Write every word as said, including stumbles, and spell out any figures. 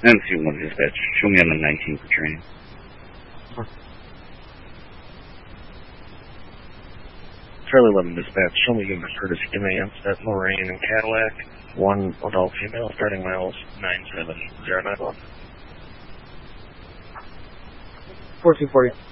M C one dispatch, show me on the nineteen for training. Charlie eleven dispatch, show me unit Curtis demands at Lorraine and Cadillac, one adult female, starting miles nine seven zero nine one. fourteen forty.